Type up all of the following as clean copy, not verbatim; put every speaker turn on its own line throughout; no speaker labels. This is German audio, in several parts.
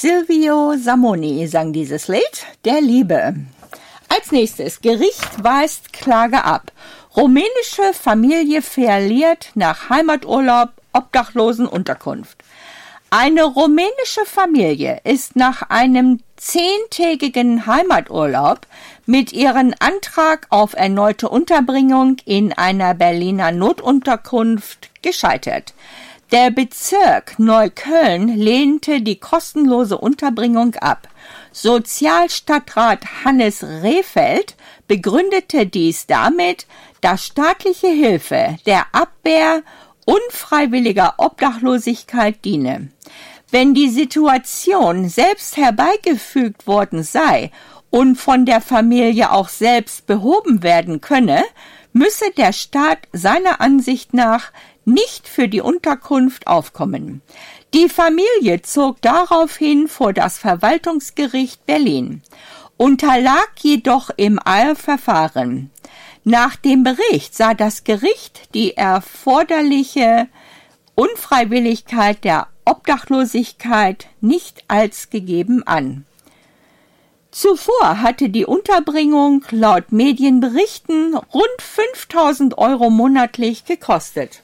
Silvio Samoni sang dieses Lied, der Liebe. Als nächstes, Gericht weist Klage ab. Rumänische Familie verliert nach Heimaturlaub Obdachlosenunterkunft. Eine rumänische Familie ist nach einem 10-tägigen Heimaturlaub mit ihrem Antrag auf erneute Unterbringung in einer Berliner Notunterkunft gescheitert. Der Bezirk Neukölln lehnte die kostenlose Unterbringung ab. Sozialstadtrat Hannes Rehfeld begründete dies damit, dass staatliche Hilfe der Abwehr unfreiwilliger Obdachlosigkeit diene. Wenn die Situation selbst herbeigefügt worden sei und von der Familie auch selbst behoben werden könne, müsse der Staat seiner Ansicht nach nicht für die Unterkunft aufkommen. Die Familie zog daraufhin vor das Verwaltungsgericht Berlin, unterlag jedoch im Eilverfahren. Nach dem Bericht sah das Gericht die erforderliche Unfreiwilligkeit der Obdachlosigkeit nicht als gegeben an. Zuvor hatte die Unterbringung laut Medienberichten rund 5.000 € monatlich gekostet.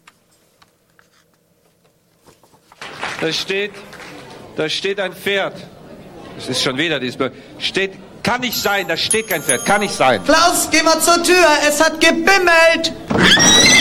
Da steht ein Pferd. Das ist schon wieder dieses. Kann nicht sein, da steht kein Pferd, kann nicht sein.
Klaus, geh mal zur Tür, es hat gebimmelt.